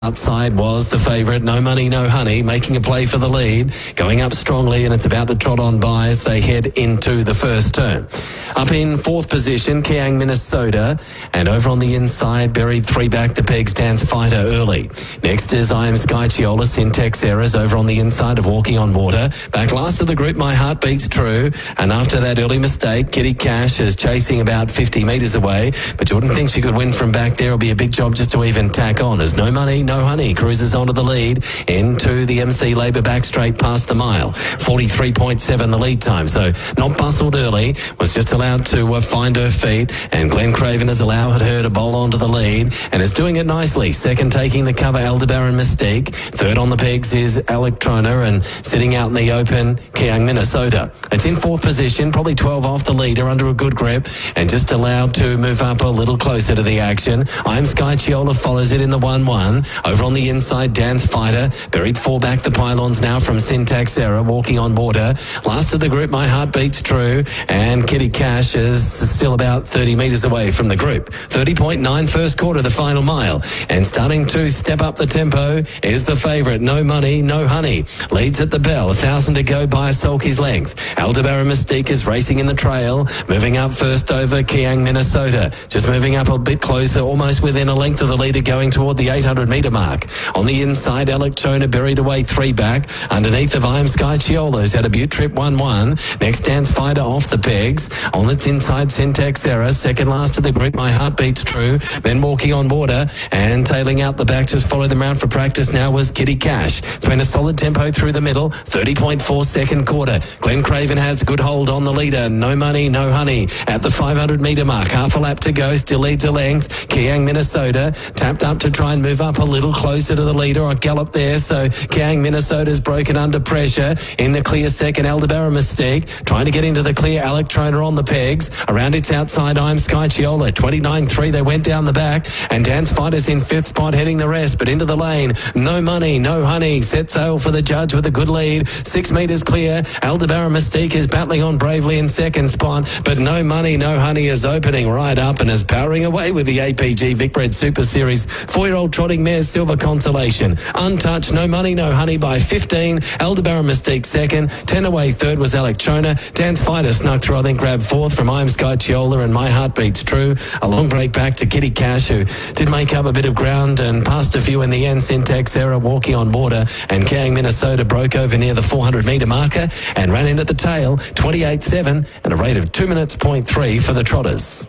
Outside was the favourite, No Money, No Honey, making a play for the lead, going up strongly, and it's about to trot on by as they head into the first turn. Up in fourth position, Kiang, Minnesota, and over on the inside, buried three back the pegs, Dance Fighter early. Next is I Am Sky Chiola, Syntax Errors over on the inside of Walking on Water. Back last of the group, My Heart Beats True, and after that early mistake, Kitty Cash is chasing about 50 metres away, but you wouldn't think she could win from back there. It'll be a big job just to even tack on as No Money, No Honey cruises onto the lead into the MC Labour back straight past the mile. 43.7 the lead time, so not bustled early, was just allowed to find her feet, and Glen Craven has allowed her to bowl onto the lead and is doing it nicely. Second taking the cover, Aldebaran Mystique. Third on the pegs is Electrona, and sitting out in the open, Kiang, Minnesota. It's in fourth position, probably 12 off the leader, under a good grip, and just allowed to move up a little closer to the action. I Am Sky Chiola follows it in the 1-1. Over on the inside, Dance Fighter, buried four back the pylons now from Syntax Error, Walking on Water. Last of the group, My Heart Beats True, and Kitty Cash is still about 30 metres away from the group. 30.9 first quarter, the final mile, and starting to step up the tempo is the favourite, No Money, No Honey. Leads at the bell, 1,000 to go by a sulky's length. Aldebaran Mystique is racing in the trail, moving up first over Kiang, Minnesota, just moving up a bit closer, almost within a length of the leader, going toward the 800 metre mark. On the inside, Electrona buried away three back. Underneath of I Am Sky Chiola's had a Butte Trip 1-1. Next, Dance Fighter off the pegs. On its inside, Syntax Error. Second last of the group, My Heart Beats True. Then Walking on Water, and tailing out the back, just followed them around for practice now, was Kitty Cash. It's been a solid tempo through the middle. 30.4 second quarter. Glen Craven has good hold on the leader. No Money, No Honey at the 500 metre mark. Half a lap to go. Still leads a length. Kiang, Minnesota tapped up to try and move up a little closer to the leader. I gallop there, so Kiang, Minnesota's broken under pressure. In the clear second, Aldebaran Mystique trying to get into the clear. Electrona on the pegs. Around its outside, I Am Sky Chiola. 29.3, they went down the back, and Dance Fighter's in fifth spot, heading the rest, but into the lane. No Money, No Honey set sail for the judge with a good lead. 6 metres clear. Aldebaran Mystique is battling on bravely in second spot, but No Money, No Honey is opening right up and is powering away with the APG Vicbred Super Series 4-year-old trotting mare's Silver Consolation. Untouched, No Money, No Honey by 15. Aldebaran Mystique second. 10 away third was Electrona. Dance Fighter snuck through, I think, grabbed fourth from I Am Sky Chiola and My Heart Beats True. A long break back to Kitty Cash, who did make up a bit of ground and passed a few in the end. Syntax Error, Walking on Water, and Kiang, Minnesota broke over near the 400 metre marker and ran in at the tail. 28.7 and a rate of 2 minutes, 0.3 for the trotters.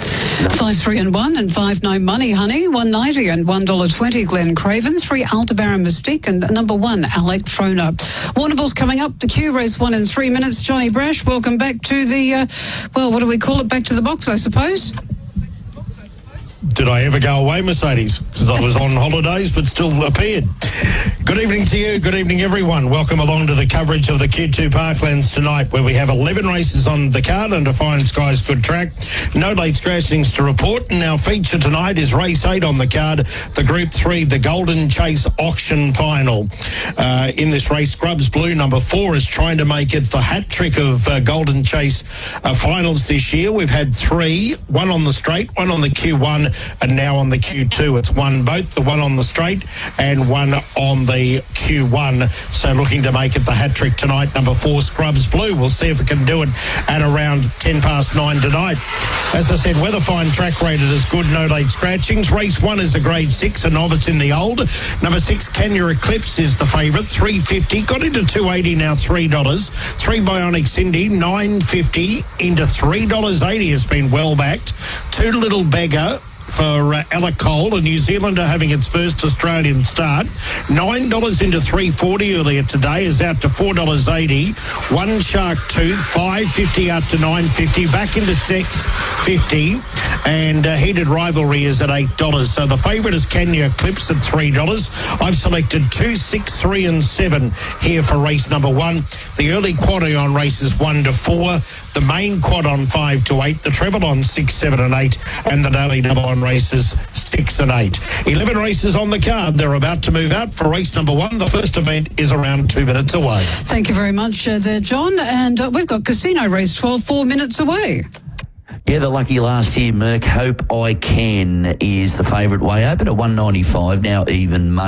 5, 3 and 1 and 5 No Money Honey, $1.90 and $1.20 Glen Craven, 3 Aldebaran Mystique and number 1 Electrona. Warrnambool's coming up, the Q race 1 in 3 minutes. Johnny Brash, welcome back to the, what do we call it, back to the box, I suppose? Did I ever go away, Mercedes? Because I was on holidays but still appeared. Good evening to you. Good evening, everyone. Welcome along to the coverage of the Q2 Parklands tonight, where we have 11 races on the card under Fine Skies Good Track. No late scratchings to report. And our feature tonight is race 8 on the card, the Group 3, the Golden Chase Auction Final. In this race, Scrubs Blue, number 4, is trying to make it the hat trick of Golden Chase finals this year. We've had 3, one on the straight, one on the Q1, and now on the Q2. It's won both the one on the straight and one on the Q1. So looking to make it the hat trick tonight, number 4, Scrubs Blue. We'll see if it can do it at around 9:10 tonight. As I said, Weatherfine track rated as good, no late scratchings. Race 1 is a grade 6, a novice in the old. Number 6, Kenya Eclipse is the favourite, $3.50. Got into $2.80 now, $3. 3 Bionic Cindy, $9.50 into $3.80 has been well backed. 2 Little Beggar for Ella Cole, a New Zealander having its first Australian start. $9 into $3.40 earlier today is out to $4.80. 1 Shark Tooth, $5.50 out to $9.50, back into $6.50, and Heated Rivalry is at $8. So the favourite is Kenya Eclipse at $3. I've selected 2, 6, 3 and 7 here for race number 1. The early quad on races 1 to 4, the main quad on 5 to 8, the treble on 6, 7 and 8, and the daily double on races 6 and 8. 11 races on the card. They're about to move out for race number 1. The first event is around 2 minutes away. Thank you very much there, John. And we've got Casino Race 12, 4 minutes away. Yeah, the lucky last year, Merc Hope I Can is the favourite way open at $1.95, now even money.